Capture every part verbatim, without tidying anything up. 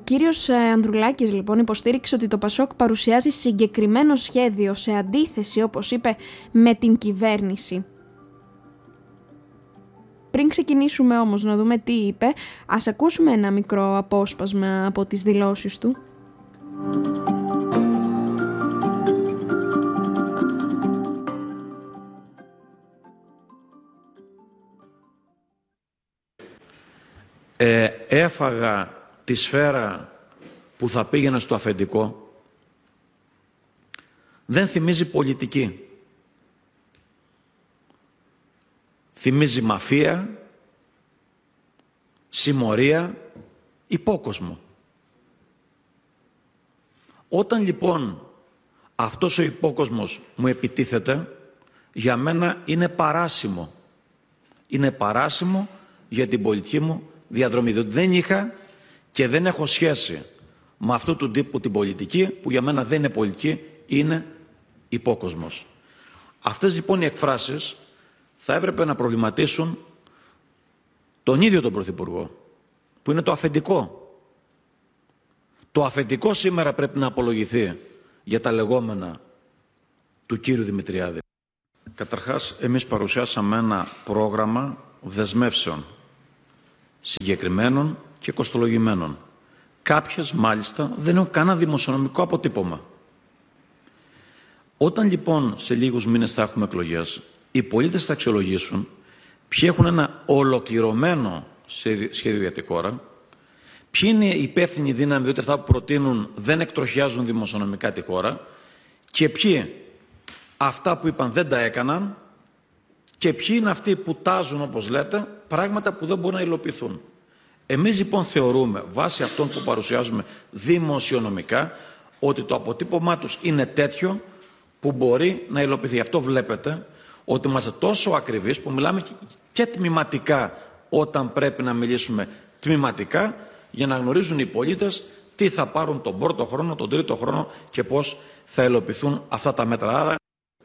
κύριος Ανδρουλάκης λοιπόν υποστήριξε ότι το Πασόκ παρουσιάζει συγκεκριμένο σχέδιο σε αντίθεση, όπως είπε, με την κυβέρνηση. Πριν ξεκινήσουμε όμως να δούμε τι είπε, ας ακούσουμε ένα μικρό απόσπασμα από τις δηλώσεις του. Ε, έφαγα τη σφαίρα που θα πήγαινε στο αφεντικό. Δεν θυμίζει πολιτική. Θυμίζει μαφία, συμμορία, υπόκοσμο. Όταν λοιπόν αυτός ο υπόκοσμος μου επιτίθεται, για μένα είναι παράσιμο. Είναι παράσιμο για την πολιτική μου διαδρομή. Διότι δεν είχα και δεν έχω σχέση με αυτού του τύπου την πολιτική, που για μένα δεν είναι πολιτική, είναι υπόκοσμος. Αυτές λοιπόν οι εκφράσεις θα έπρεπε να προβληματίσουν τον ίδιο τον Πρωθυπουργό, που είναι το αφεντικό. Το αφεντικό σήμερα πρέπει να απολογηθεί για τα λεγόμενα του κύριου Δημητριάδη. Καταρχάς, εμείς παρουσιάσαμε ένα πρόγραμμα δεσμεύσεων συγκεκριμένων και κοστολογημένων. Κάποιες μάλιστα δεν έχουν κανένα δημοσιονομικό αποτύπωμα. Όταν λοιπόν σε λίγους μήνες θα έχουμε εκλογές, οι πολίτες θα αξιολογήσουν ποιοι έχουν ένα ολοκληρωμένο σχέδιο για τη χώρα, ποιοι είναι οι υπεύθυνοι δύναμοι, διότι αυτά που προτείνουν δεν εκτροχιάζουν δημοσιονομικά τη χώρα, και ποιοι αυτά που είπαν δεν τα έκαναν, και ποιοι είναι αυτοί που τάζουν, όπως λέτε, πράγματα που δεν μπορούν να υλοποιηθούν. Εμείς λοιπόν θεωρούμε, βάσει αυτών που παρουσιάζουμε δημοσιονομικά, ότι το αποτύπωμά τους είναι τέτοιο που μπορεί να υλοποιηθεί. Αυτό βλέπετε ότι είμαστε τόσο ακριβείς που μιλάμε και τμηματικά όταν πρέπει να μιλήσουμε τμηματικά, για να γνωρίζουν οι πολίτες τι θα πάρουν τον πρώτο χρόνο, τον τρίτο χρόνο και πώς θα υλοποιηθούν αυτά τα μέτρα. Άρα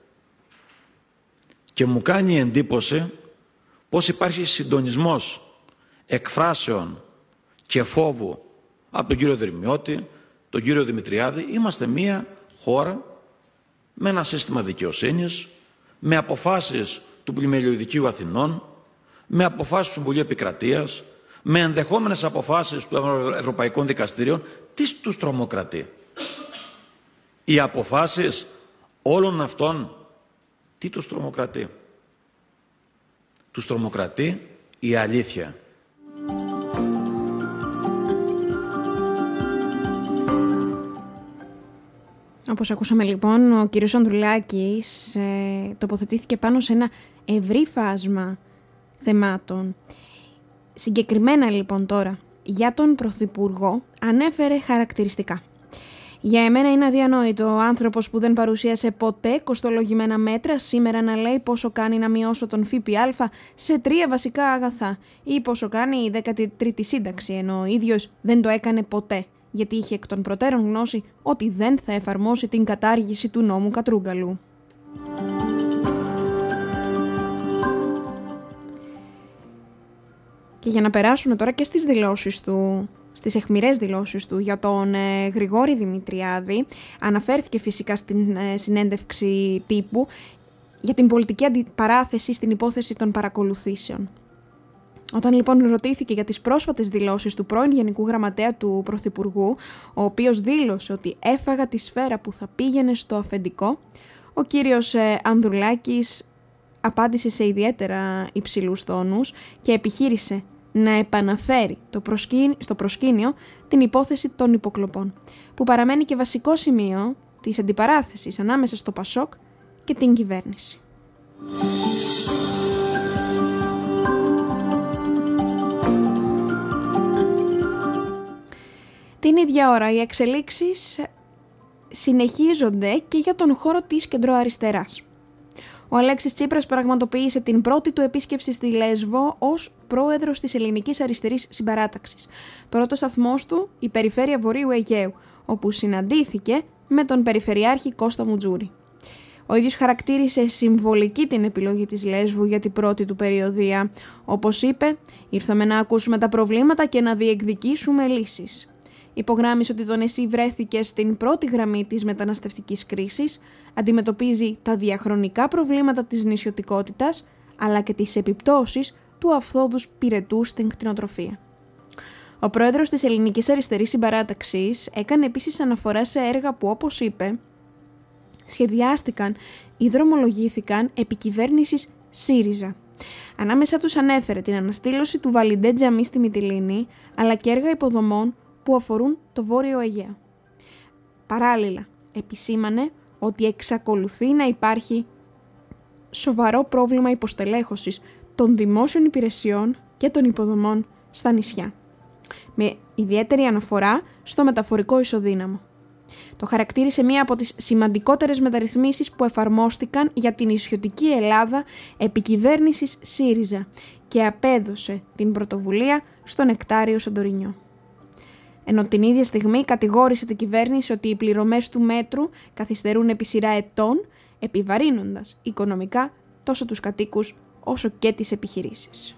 και μου κάνει εντύπωση πώς υπάρχει συντονισμός εκφράσεων και φόβου από τον κύριο Δρυμιώτη, τον κύριο Δημητριάδη. Είμαστε μια χώρα με ένα σύστημα δικαιοσύνης, με αποφάσεις του Πλημελιωδικείου Αθηνών, με αποφάσεις του Συμβουλίου Επικρατείας, με ενδεχόμενες αποφάσεις του Ευρωπαϊκών Δικαστηρίων. Τι τους τρομοκρατεί? Οι αποφάσεις όλων αυτών τι τους τρομοκρατεί? Τους τρομοκρατεί η αλήθεια. Όπως ακούσαμε λοιπόν, ο κύριος Ανδρουλάκης ε, τοποθετήθηκε πάνω σε ένα ευρύ φάσμα θεμάτων. Συγκεκριμένα λοιπόν τώρα, για τον Πρωθυπουργό ανέφερε χαρακτηριστικά. Για εμένα είναι αδιανόητο ο άνθρωπος που δεν παρουσίασε ποτέ κοστολογημένα μέτρα σήμερα να λέει πόσο κάνει να μειώσω τον ΦΠΑ σε τρία βασικά αγαθά ή πόσο κάνει η δέκατη τρίτη σύνταξη, ενώ ο ίδιος δεν το έκανε ποτέ, γιατί είχε εκ των προτέρων γνώση ότι δεν θα εφαρμόσει την κατάργηση του νόμου Κατρούγκαλου. Και για να περάσουμε τώρα και στις δηλώσεις του, στις αιχμηρές δηλώσεις του για τον ε, Γρηγόρη Δημητριάδη, αναφέρθηκε φυσικά στην ε, συνέντευξη τύπου για την πολιτική αντιπαράθεση στην υπόθεση των παρακολουθήσεων. Όταν λοιπόν ρωτήθηκε για τις πρόσφατες δηλώσεις του πρώην Γενικού Γραμματέα του Πρωθυπουργού, ο οποίος δήλωσε ότι έφαγα τη σφαίρα που θα πήγαινε στο αφεντικό, ο κύριος ε, Ανδρουλάκης απάντησε σε ιδιαίτερα υψηλούς τόνους και επιχείρησε να επαναφέρει το προσκύν, στο προσκήνιο την υπόθεση των υποκλοπών, που παραμένει και βασικό σημείο της αντιπαράθεσης ανάμεσα στο Πασόκ και την κυβέρνηση. Την ίδια ώρα οι εξελίξεις συνεχίζονται και για τον χώρο της κεντροαριστεράς. Ο Αλέξης Τσίπρας πραγματοποίησε την πρώτη του επίσκεψη στη Λέσβο ως πρόεδρος της Ελληνικής Αριστερής Συμπαράταξης. Πρώτος σταθμός του, η περιφέρεια Βορείου Αιγαίου, όπου συναντήθηκε με τον Περιφερειάρχη Κώστα Μουτζούρη. Ο ίδιος χαρακτήρισε συμβολική την επιλογή της Λέσβου για την πρώτη του περιοδεία. Όπως είπε, ήρθαμε να ακούσουμε τα προβλήματα και να διεκδικήσουμε λύσεις. Υπογράμμισε ότι το νησί βρέθηκε στην πρώτη γραμμή της μεταναστευτικής κρίσης, αντιμετωπίζει τα διαχρονικά προβλήματα της νησιωτικότητας, αλλά και τις επιπτώσεις του αυθόδους πυρετού στην κτηνοτροφία. Ο πρόεδρος της Ελληνικής Αριστερής Συμπαράταξης έκανε επίσης αναφορά σε έργα που, όπως είπε, σχεδιάστηκαν ή δρομολογήθηκαν επί κυβέρνησης ΣΥΡΙΖΑ. Ανάμεσα τους ανέφερε την αναστήλωση του Βαλιντέ Τζαμί στη Μυτιλήνη, αλλά και έργα υποδομών που αφορούν το Βόρειο Αιγαίο. Παράλληλα, επισήμανε ότι εξακολουθεί να υπάρχει σοβαρό πρόβλημα υποστελέχωσης των δημόσιων υπηρεσιών και των υποδομών στα νησιά, με ιδιαίτερη αναφορά στο μεταφορικό ισοδύναμο. Το χαρακτήρισε μία από τις σημαντικότερες μεταρρυθμίσεις που εφαρμόστηκαν για την νησιωτική Ελλάδα επί κυβέρνησης ΣΥΡΙΖΑ και απέδωσε την πρωτοβουλία στον Νεκτάριο Σαντορινιό. Ενώ την ίδια στιγμή κατηγόρησε την κυβέρνηση ότι οι πληρωμές του μέτρου καθυστερούν επί σειρά ετών, επιβαρύνοντας οικονομικά τόσο τους κατοίκους όσο και τις επιχειρήσεις.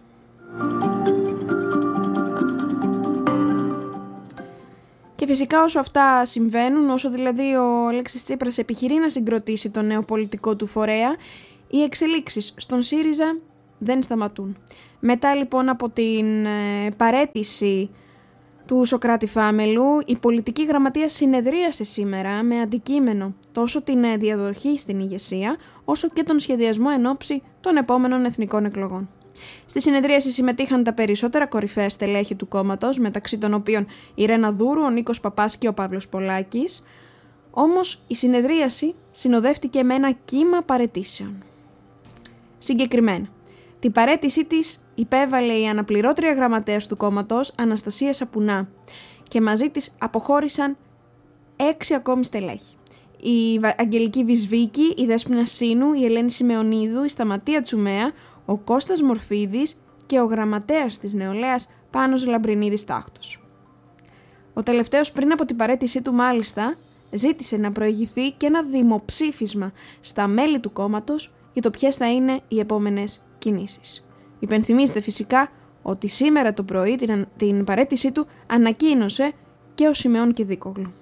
Και φυσικά όσο αυτά συμβαίνουν, όσο δηλαδή ο Αλέξης Τσίπρας επιχειρεί να συγκροτήσει το νέο πολιτικό του φορέα, οι εξελίξεις στον ΣΥΡΙΖΑ δεν σταματούν. Μετά λοιπόν από την ε, παραίτηση του Σωκράτη Φάμελου, η πολιτική γραμματεία συνεδρίασε σήμερα με αντικείμενο τόσο την διαδοχή στην ηγεσία, όσο και τον σχεδιασμό εν ώψη των επόμενων εθνικών εκλογών. Στη συνεδρίαση συμμετείχαν τα περισσότερα κορυφαία στελέχη του κόμματος, μεταξύ των οποίων η Ρένα Δούρου, ο Νίκος Παπάς και ο Παύλος Πολάκης. Όμως η συνεδρίαση συνοδεύτηκε με ένα κύμα παραιτήσεων. Συγκεκριμένα, την παραίτησή της υπέβαλε η αναπληρώτρια γραμματέας του κόμματος, Αναστασία Σαπουνά, και μαζί της αποχώρησαν έξι ακόμη στελέχη. Η Αγγελική Βυσβίκη, η Δέσποινα Σίνου, η Ελένη Σιμεωνίδου, η Σταματία Τσουμέα, ο Κώστας Μορφίδης και ο γραμματέας της νεολαίας Πάνος Λαμπρινίδης Τάχτος. Ο τελευταίος πριν από την παραίτησή του μάλιστα ζήτησε να προηγηθεί και ένα δημοψήφισμα στα μέλη του κόμματος για το ποιες θα είναι οι επόμενες κινήσεις. Υπενθυμίζεται φυσικά ότι σήμερα το πρωί την, την παραίτησή του ανακοίνωσε και ο Σιμεών Κηδίκογλου.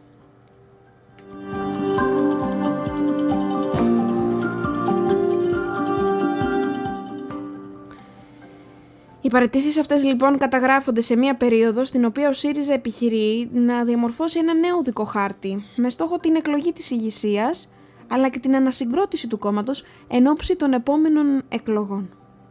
Οι παραιτήσεις αυτές λοιπόν καταγράφονται σε μια περίοδο στην οποία ο ΣΥΡΙΖΑ επιχειρεί να διαμορφώσει ένα νέο οδικό χάρτη με στόχο την εκλογή της ηγεσίας αλλά και την ανασυγκρότηση του κόμματος εν ώψη των επόμενων εκλογών.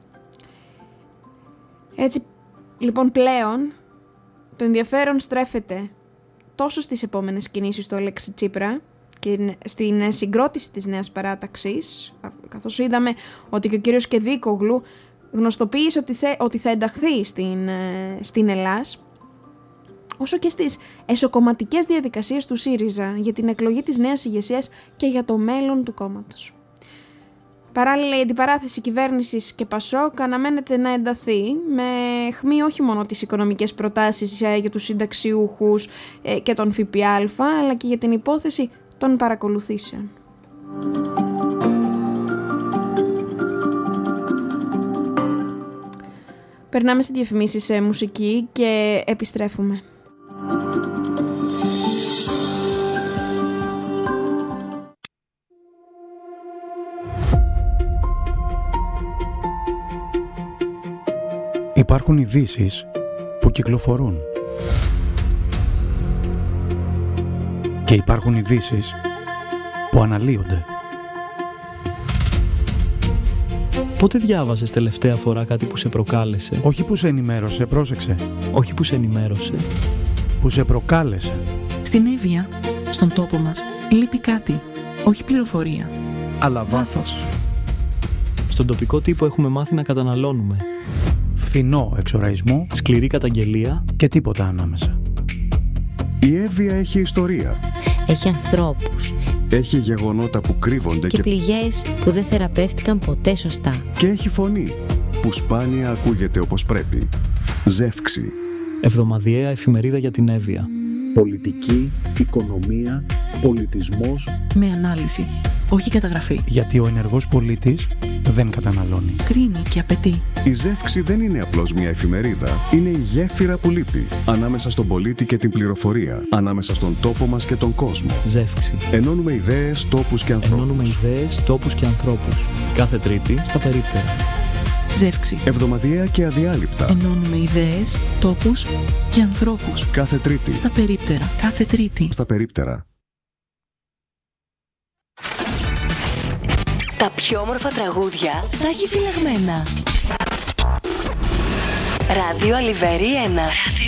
Έτσι λοιπόν πλέον το ενδιαφέρον στρέφεται τόσο στις επόμενες κινήσεις του Αλέξη Τσίπρα και στην συγκρότηση της νέας παράταξης, καθώς είδαμε ότι και ο κύριος Κηδίκογλου γνωστοποίησε ότι, θε, ότι θα ενταχθεί στην, στην Ελλάς, όσο και στις εσωκομματικές διαδικασίες του ΣΥΡΙΖΑ για την εκλογή της νέας ηγεσίας και για το μέλλον του κόμματος. Παράλληλα, η αντιπαράθεση κυβέρνησης και ΠΑΣΟΚ αναμένεται να ενταθεί με αιχμή όχι μόνο τις οικονομικές προτάσεις για τους συνταξιούχους και τον ΦΠΑ, αλλά και για την υπόθεση των παρακολουθήσεων. Περνάμε σε διαφημίσεις σε μουσική και επιστρέφουμε. Υπάρχουν ειδήσεις που κυκλοφορούν. Και υπάρχουν ειδήσεις που αναλύονται. Πότε διάβασες τελευταία φορά κάτι που σε προκάλεσε? Όχι που σε ενημέρωσε, πρόσεξε. Όχι που σε ενημέρωσε. Που σε προκάλεσε. Στην Εύβοια, στον τόπο μας, λείπει κάτι. Όχι πληροφορία. Αλλά βάθος. Στον τοπικό τύπο έχουμε μάθει να καταναλώνουμε. Φθηνό εξοραϊσμό. Σκληρή καταγγελία. Και τίποτα ανάμεσα. Η Εύβοια έχει ιστορία. Έχει ανθρώπους. Έχει γεγονότα που κρύβονται και, και πληγές που δεν θεραπεύτηκαν ποτέ σωστά. Και έχει φωνή που σπάνια ακούγεται όπως πρέπει. Ζεύξη. Εβδομαδιαία εφημερίδα για την Εύβοια. Πολιτική, οικονομία, πολιτισμός. Με ανάλυση, όχι καταγραφή. Γιατί ο ενεργός πολίτης δεν καταναλώνει. Κρίνει και απαιτεί. Η Ζεύξη δεν είναι απλώς μια εφημερίδα. Είναι η γέφυρα που λείπει ανάμεσα στον πολίτη και την πληροφορία, ανάμεσα στον τόπο μας και τον κόσμο. Ζεύξη. Ενώνουμε ιδέες, τόπους και ανθρώπους. Ενώνουμε ιδέες, τόπους και ανθρώπους. Κάθε Τρίτη στα περίπτερα. Ζεύξη. Εβδομαδιαία και αδιάλειπτα. Ενώνουμε ιδέες, τόπους και ανθρώπους. Κάθε Τρίτη. Στα περίπτερα. Κάθε Τρίτη. Στα περίπτερα. Τα πιο όμορφα τραγούδια στα έχει φυλαγμένα. Ράδιο Αλιβέρι ένα.